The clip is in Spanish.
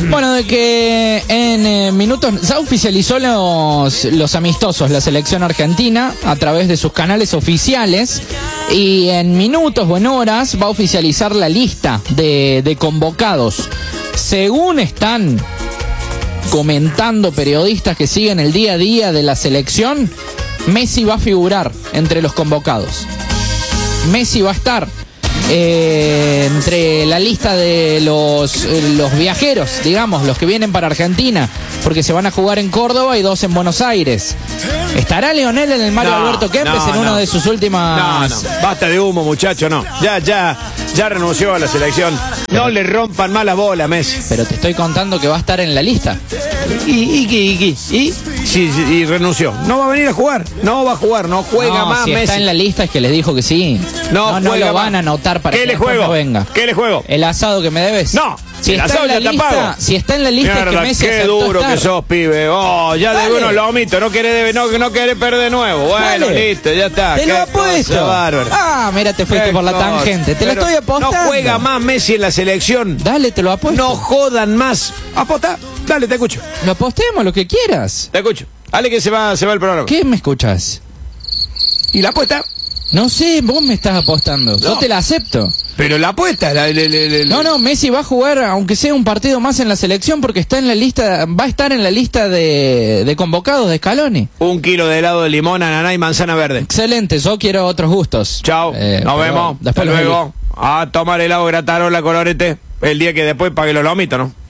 Bueno, de que en minutos ya oficializó los amistosos la selección argentina a través de sus canales oficiales, y en minutos o en horas va a oficializar la lista de convocados. Según están comentando periodistas que siguen el día a día de la selección, Messi va a figurar entre los convocados. Messi va a estar entre la lista de los viajeros, digamos, los que vienen para Argentina, porque se van a jugar en Córdoba y 2 en Buenos Aires. ¿Estará Lionel en el Mario Alberto Kempes en una de sus últimas...? No, basta de humo, muchacho, no. Ya renunció a la selección. No le rompan más la bola, Messi. Pero te estoy contando que va a estar en la lista. ¿Y? Sí, renunció. No va a venir a jugar. No va a jugar, no juega más si Messi. Está en la lista es que les dijo que sí. No lo van a anotar para que no venga. ¿Qué le juego? El asado que me debes. No. Si está en la lista, Mierda, es que Messi qué duro que sos, pibe. Ya debe unos lomitos, no querés perder de nuevo. Bueno, dale. Listo, ya está. Te lo apuesto. Mira, te fuiste por la tangente. Te lo estoy apostando. No juega más Messi en la selección. Dale, te lo apuesto. No jodan más. Apostá. Dale, te escucho. Lo apostemos, lo que quieras. Te escucho. Dale que se va el programa. ¿Qué me escuchas? ¿Y la apuesta? No sé, vos me estás apostando. Yo te la acepto. Pero la apuesta... No, Messi va a jugar, aunque sea un partido más en la selección, porque está en la lista, va a estar en la lista de convocados de Scaloni. 1 kilo de helado de limón, ananá y manzana verde. Excelente, yo quiero otros gustos. Chao, nos vemos. Después luego. A tomar helado gratarola colorete. El día que después pague los lomitos, ¿no?